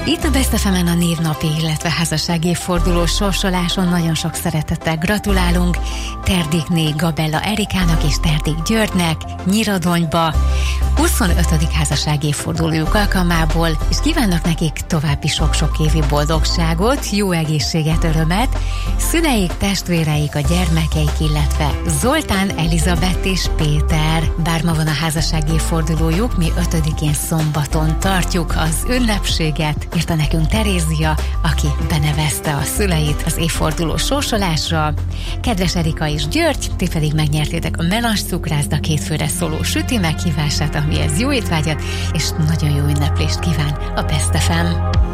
Itt a Best FM-en a névnapi, illetve házassági évforduló sorsoláson nagyon sok szeretettel gratulálunk Terdikné Gabella Erikának és Terdik Györgynek Nyiradonyba 25. házassági évfordulójuk alkalmából, és kívánnak nekik további sok-sok évi boldogságot, jó egészséget, örömet, szüleik, testvéreik, a gyermekeik, illetve Zoltán, Elizabeth és Péter. Bár ma van a házassági évfordulójuk, mi 5-én szombaton tartjuk az ünnepséget, írta nekünk Terézia, aki benevezte a szüleit az évforduló sorsolásra. Kedves Erika és György, ti pedig megnyertétek a Melange cukrászda 2 főre szóló süti meghívását, amihez jó étvágyat és nagyon jó ünneplést kíván a Best FM.